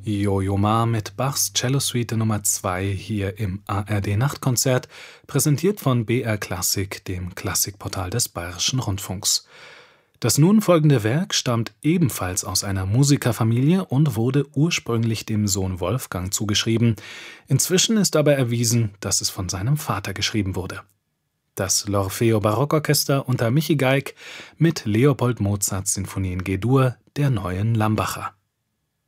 Jojo Ma mit Bachs Cellosuite Nummer 2 hier im ARD-Nachtkonzert, präsentiert von BR Klassik, dem Klassikportal des Bayerischen Rundfunks. Das nun folgende Werk stammt ebenfalls aus einer Musikerfamilie und wurde ursprünglich dem Sohn Wolfgang zugeschrieben. Inzwischen ist aber erwiesen, dass es von seinem Vater geschrieben wurde. Das L'Orfeo Barockorchester unter Michi Geig mit Leopold Mozarts Sinfonie in G-Dur der neuen Lambacher.